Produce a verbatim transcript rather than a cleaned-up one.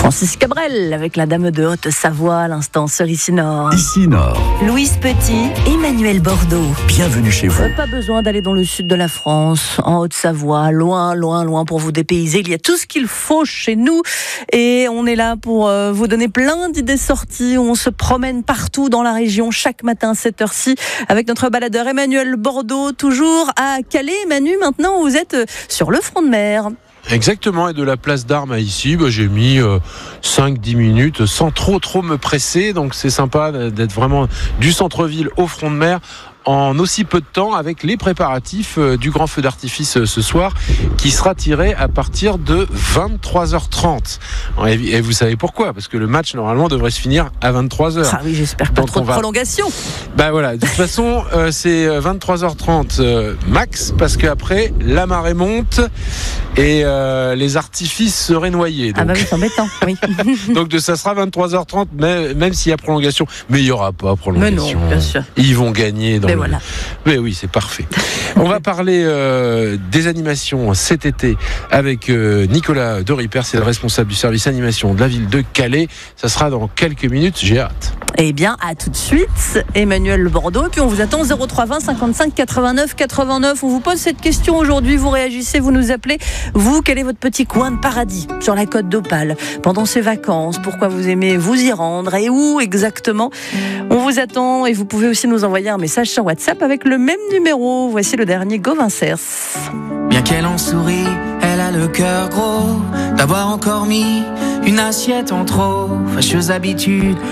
Francis Cabrel avec la dame de Haute-Savoie à l'instant sur Ici Nord. Ici Nord. Louise Petit, Emmanuel Bordeaux. Bienvenue chez vous. Pas besoin d'aller dans le sud de la France, en Haute-Savoie, loin, loin, loin pour vous dépayser. Il y a tout ce qu'il faut chez nous et on est là pour euh, vous donner plein d'idées sorties. On se promène partout dans la région chaque matin à cette heure-ci avec notre baladeur Emmanuel Bordeaux, toujours à Calais. Manu, maintenant vous êtes sur le front de mer. Exactement, et de la place d'Armes à ici, bah, j'ai mis euh, cinq dix minutes sans trop trop me presser, donc c'est sympa d'être vraiment du centre-ville au front de mer en aussi peu de temps, avec les préparatifs du grand feu d'artifice ce soir qui sera tiré à partir de vingt-trois heures trente. Et vous savez pourquoi ? Parce que le match normalement devrait se finir à vingt-trois heures. Ah oui, j'espère pas. Donc trop de va... prolongation. Bah voilà, de toute façon euh, c'est vingt-trois heures trente euh, max, parce qu'après la marée monte et euh, les artifices seraient noyés. Donc... Ah bah oui, c'est embêtant. Oui. Donc de, ça sera vingt-trois heures trente, même, même s'il y a prolongation. Mais il n'y aura pas prolongation. Mais non, bien sûr. Ils vont gagner dans Mais le... voilà. Mais oui, c'est parfait. On va parler euh, des animations cet été avec euh, Nicolas Doriper, c'est le responsable du service animation de la ville de Calais. Ça sera dans quelques minutes, j'ai hâte. Eh bien, à tout de suite, Emmanuel Bordeaux. Et puis on vous attend zéro trois vingt cinquante-cinq quatre-vingt-neuf quatre-vingt-neuf. On vous pose cette question aujourd'hui, vous réagissez, vous nous appelez. Vous, quel est votre petit coin de paradis sur la côte d'Opale pendant ces vacances? Pourquoi vous aimez vous y rendre et où exactement? On vous attend et vous pouvez aussi nous envoyer un message sur WhatsApp avec le même numéro. Voici le dernier Gauvin Cers. Bien qu'elle en sourit, elle a le cœur gros d'avoir encore mis une assiette en trop. Fâcheuse habitude